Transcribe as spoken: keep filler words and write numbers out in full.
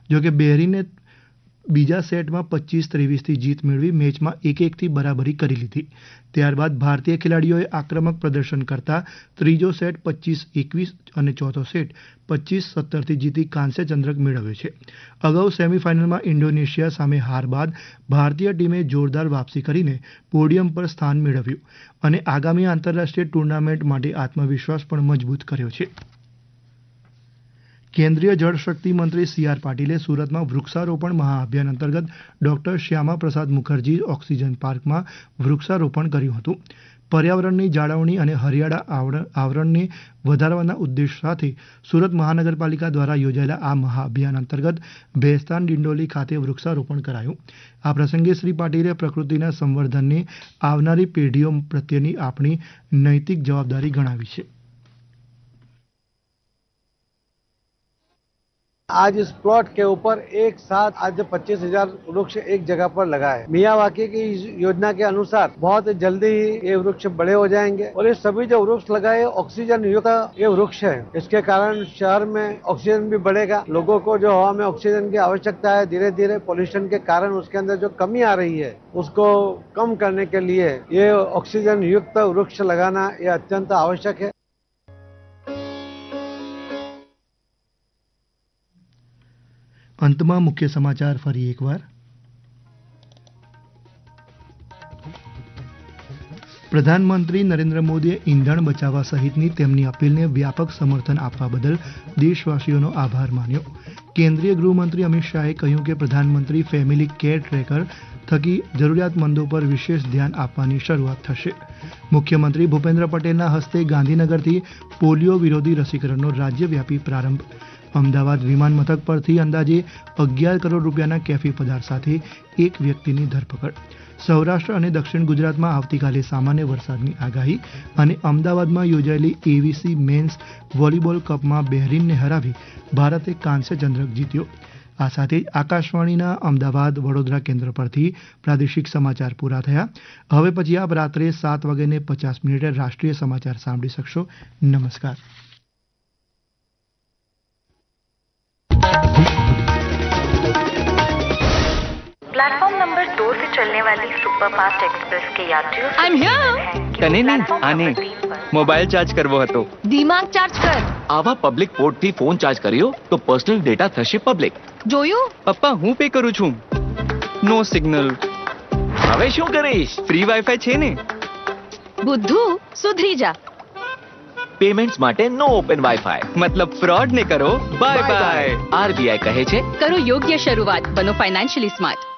જોકે બેહરીને બીજા સેટમાં પચીસ ત્રેવીસથી જીત મેળવી મેચમાં એક એકથી બરાબરી કરી લીધી. ત્યારબાદ ભારતીય ખેલાડીઓએ આક્રમક પ્રદર્શન કરતા ત્રીજો સેટ પચીસ એકવીસ અને ચોથો સેટ પચીસ સત્તરથી જીતી કાંસ્ય ચંદ્રક મેળવ્યો છે. અગાઉ સેમીફાઇનલમાં ઇન્ડોનેશિયા સામે હાર બાદ ભારતીય ટીમે જોરદાર વાપસી કરીને પોડિયમ પર સ્થાન મેળવ્યું અને આગામી આંતરરાષ્ટ્રીય ટુર્નામેન્ટ માટે આત્મવિશ્વાસ પણ મજબૂત કર્યો છે. કેન્દ્રીય જળશક્તિ મંત્રી સી આર પાટીલે સુરતમાં વૃક્ષારોપણ મહાઅભિયાન અંતર્ગત ડોક્ટર શ્યામા પ્રસાદ મુખર્જી ઓક્સિજન પાર્કમાં વૃક્ષારોપણ કર્યું હતું. પર્યાવરણની જાળવણી અને હરિયાળા આવરણને વધારવાના ઉદ્દેશ સાથે સુરત મહાનગરપાલિકા દ્વારા યોજાયેલા આ મહાઅભિયાન અંતર્ગત ભેસ્તાન ડિંડોલી ખાતે વૃક્ષારોપણ કરાયું. આ પ્રસંગે શ્રી પાટીલે પ્રકૃતિના સંવર્ધનને આવનારી પેઢીઓ પ્રત્યેની આપણી નૈતિક જવાબદારી ગણાવી છે. आज इस प्लॉट के ऊपर एक साथ आज पच्चीस हजार वृक्ष एक जगह पर लगा है. मियावाकी की इस योजना के अनुसार बहुत जल्दी ये वृक्ष बड़े हो जाएंगे और ये सभी जो वृक्ष लगाए ऑक्सीजन युक्त ये वृक्ष है. इसके कारण शहर में ऑक्सीजन भी बढ़ेगा. लोगों को जो हवा में ऑक्सीजन की आवश्यकता है धीरे धीरे पॉल्यूशन के कारण उसके अंदर जो कमी आ रही है उसको कम करने के लिए ये ऑक्सीजन युक्त वृक्ष लगाना ये अत्यंत आवश्यक है. અંતમાં મુખ્ય સમાચાર ફરી એકવાર. પ્રધાનમંત્રી નરેન્દ્ર મોદીએ ઈંધણ બચાવવા સહિતની તેમની અપીલને વ્યાપક સમર્થન આપવા બદલ દેશવાસીઓનો આભાર માન્યો. કેન્દ્રીય ગૃહમંત્રી અમિત શાહે કહ્યું કે પ્રધાનમંત્રી ફેમિલી કેર ટ્રેકર થકી જરૂરિયાતમંદો પર વિશેષ ધ્યાન આપવાની શરૂઆત થશે. મુખ્યમંત્રી ભૂપેન્દ્ર પટેલના હસ્તે ગાંધીનગરથી પોલિયો વિરોધી રસીકરણનો રાજ્યવ્યાપી પ્રારંભ. અમદાવાદ વિમાન મથક પરથી અંદાજે અગિયાર કરોડ રૂપિયાના કેફી પદાર્થ સાથે એક વ્યક્તિની ધરપકડ. સૌરાષ્ટ્ર અને દક્ષિણ ગુજરાતમાં આવતીકાલે સામાન્ય વરસાદની આગાહી અને અમદાવાદમાં યોજાયેલી એવીસી મેન્સ વોલીબોલ કપમાં બહેરીનને હરાવી ભારતે કાંસ્ય ચંદ્રક જીત્યો. આ સાથે આકાશવાણીના અમદાવાદ વડોદરા કેન્દ્ર પરથી પ્રાદેશિક સમાચાર પૂરા થયા. હવે પછી આપ રાત્રે સાત વાગ્યાને પચાસ મિનિટે રાષ્ટ્રીય સમાચાર સાંભળી શકશો. નમસ્કાર. प्लेटफॉर्म नंबर दो से चलने वाली सुपरफास्ट एक्सप्रेस के यात्रियों आई एम हियर तने नहीं आने मोबाइल चार्ज करવો હતો दिमाग चार्ज कर આવા પબ્લિક પોર્ટ થી ફોન ચાર્જ કર્યો તો પર્સનલ ડેટા થશે પબ્લિક. જોયું પપ્પા હું પે કરું છું નો સિગ્નલ. હવે શું કરીશ ફ્રી વાઈફાઈ છે ને. બુદ્ધુ સુધરી જા. પેમેન્ટ્સ માટે નો ઓપન વાઈફાઈ મતલબ ફ્રોડ ને કરો બાય બાય. આરબીઆઈ કહે છે કરો યોગ્ય શરૂઆત બનો ફાઇનાન્શિયલી સ્માર્ટ.